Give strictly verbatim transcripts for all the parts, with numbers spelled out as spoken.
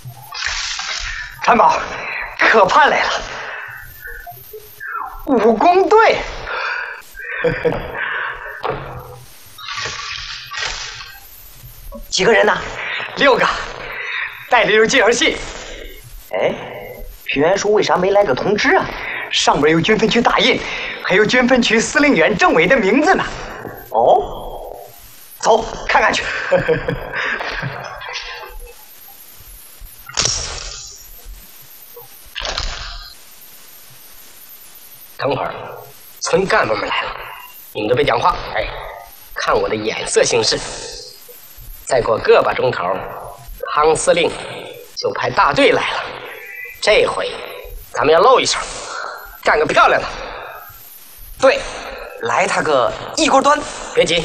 传宝，可盼来了，武工队。几个人呢？六个，带着有介绍信。哎，平原叔为啥没来个通知啊？上边有军分区大印，还有军分区司令员政委的名字呢。哦，走，看看去。 等会儿，村干部们来了，你们都别讲话，哎，看我的眼色行事。再过个把钟头，汤司令就派大队来了。这回咱们要露一手，干个漂亮的。 对，来他个一锅端。 别急，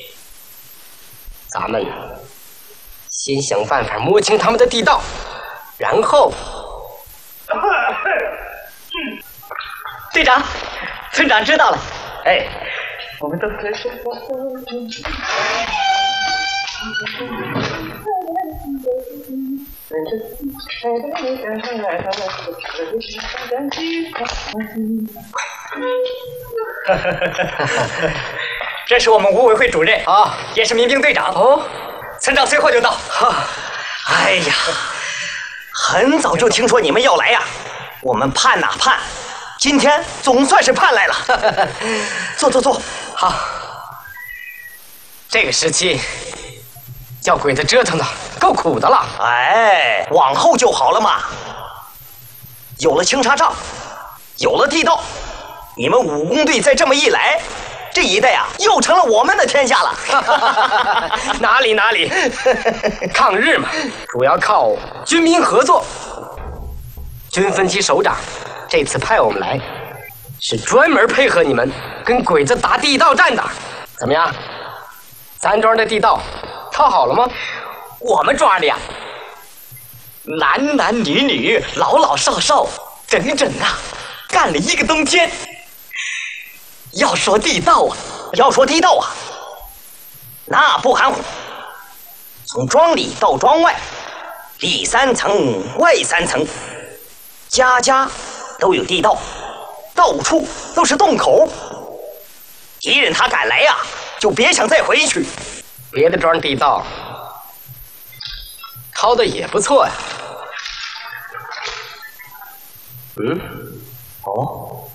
咱们先想办法摸清他们的地道，然后。 队长，村长知道了。哎，我们都开始。这是我们五委会主任啊，也是民兵队长哦。村长随后就到。哎呀，很早就听说你们要来呀，我们盼哪盼。今天总算是盼来了。坐坐坐， 好。这个时期叫鬼子折腾的够苦的了。 哎，往后就好了嘛。有了清查账，有了地道，你们武工队再这么一来，这一带啊又成了我们的天下了。 哪里哪里，抗日嘛，主要靠军民合作。军分区首长这次派我们来，是专门配合你们跟鬼子打地道战的。怎么样？咱庄的地道套好了吗？ 我们庄的呀，男男女女、老老少少，整整啊，干了一个冬天。要说地道啊，要说地道啊，那不含糊。从庄里到庄外，里三层外三层，家家都有地道，到处都是洞口。敌人他敢来呀、啊，就别想再回去。 别的庄地道掏的也不错呀。嗯， 哦，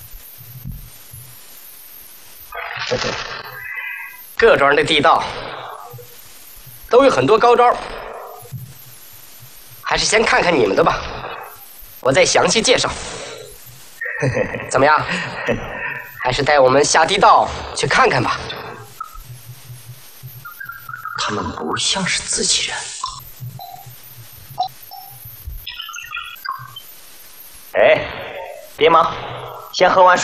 各庄的地道都有很多高招，还是先看看你们的吧，我再详细介绍。怎么样？还是带我们下地道去看看吧。 他们不像是自己人。哎，别忙，先喝碗水。